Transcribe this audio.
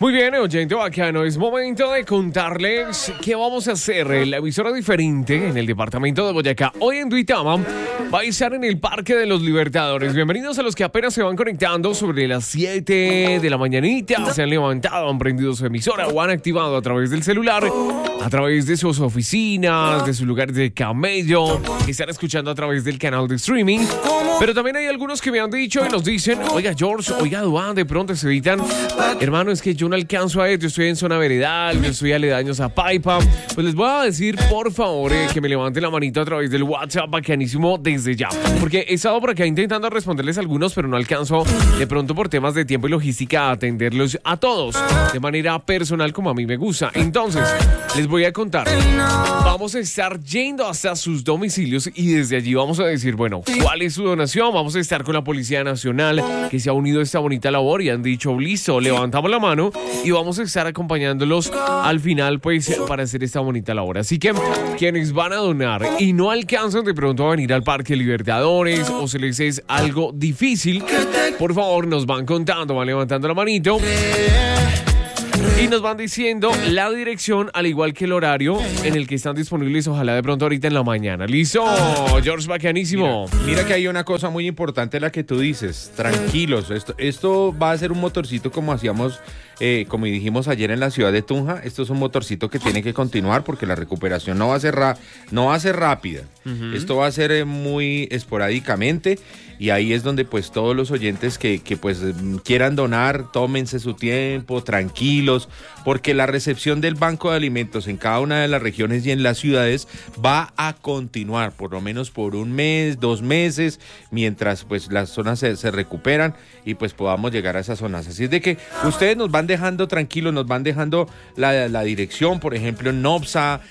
Muy bien, oyente bacano, es momento de contarles qué vamos a hacer. La emisora diferente en el departamento de Boyacá, hoy en Duitama, va a estar en el Parque de los Libertadores. Bienvenidos a los que apenas se van conectando sobre las 7 de la mañanita. Se han levantado, han prendido su emisora o han activado a través del celular, a través de sus oficinas, de sus lugares de camello, que están escuchando a través del canal de streaming. Pero también hay algunos que me han dicho y nos dicen, oiga George, oiga Duan, de pronto se evitan, hermano, es que yo no alcanzo a ir, yo estoy en zona veredal, yo estoy aledaños a Paipa. Pues les voy a decir, por favor, que me levanten la manito a través del WhatsApp bacanísimo desde ya. Porque he estado por acá intentando responderles algunos, pero no alcanzo de pronto por temas de tiempo y logística a atenderlos a todos de manera personal como a mí me gusta. Entonces, les voy a contar. Vamos a estar yendo hasta sus domicilios y desde allí vamos a decir, bueno, ¿cuál es su donación? Vamos a estar con la Policía Nacional que se ha unido a esta bonita labor y han dicho, listo, levantamos la mano y vamos a estar acompañándolos al final, pues, para hacer esta bonita labor. Así que quienes van a donar y no alcanzan de pronto a venir al Parque Libertadores o se les es algo difícil, por favor nos van contando, van levantando la manito y nos van diciendo la dirección, al igual que el horario en el que están disponibles, ojalá de pronto ahorita en la mañana. ¿Listo? George, bacanísimo. Mira que hay una cosa muy importante la que tú dices, tranquilos, esto va a ser un motorcito como hacíamos, como dijimos ayer en la ciudad de Tunja. Esto es un motorcito que tiene que continuar porque la recuperación no va a ser rápida. Esto va a ser muy esporádicamente y ahí es donde pues todos los oyentes que pues quieran donar, tómense su tiempo, tranquilos, porque la recepción del Banco de Alimentos en cada una de las regiones y en las ciudades va a continuar por lo menos por un mes, 2 meses, mientras pues las zonas se recuperan y pues podamos llegar a esas zonas. Así es de que ustedes nos van dejando tranquilos, nos van dejando la dirección, por ejemplo, en Nopsa,